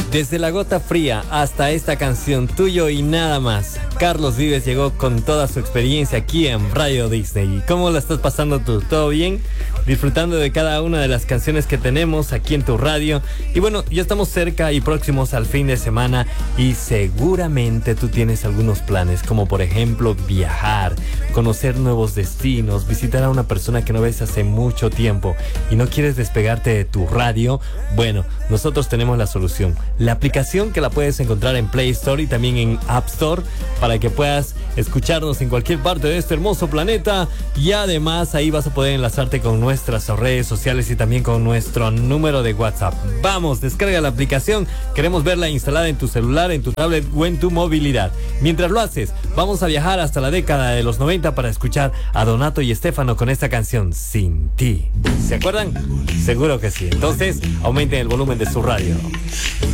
Desde La Gota Fría hasta esta canción, Tuyo y Nada Más, Carlos Vives llegó con toda su experiencia aquí en Radio Disney. ¿Cómo la estás pasando tú? ¿Todo bien? Disfrutando de cada una de las canciones que tenemos aquí en tu radio. Y bueno, ya estamos cerca y próximos al fin de semana y seguramente tú tienes algunos planes, como por ejemplo viajar, conocer nuevos destinos, visitar a una persona que no ves hace mucho tiempo y no quieres despegarte de tu radio. Bueno, nosotros tenemos la solución. La aplicación que la puedes encontrar en Play Store y también en App Store para que puedas escucharnos en cualquier parte de este hermoso planeta, y además ahí vas a poder enlazarte con nuestras redes sociales y también con nuestro número de WhatsApp. Vamos, descarga la aplicación, queremos verla instalada en tu celular, en tu tablet o en tu movilidad. Mientras lo haces, vamos a viajar hasta la década de los 90 para escuchar a Donato y Estefano con esta canción, Sin Ti. ¿Se acuerdan? Seguro que sí. Entonces, aumenten el volumen de su radio.